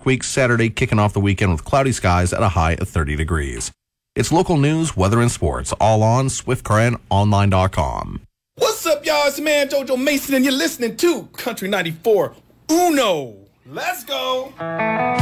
week Saturday, kicking off the weekend with cloudy skies at a high of 30 degrees. It's local news, weather, and sports, all on SwiftCurrentOnline.com. What's up, y'all? It's your man JoJo Mason, and you're listening to Country 94 Uno. Let's go.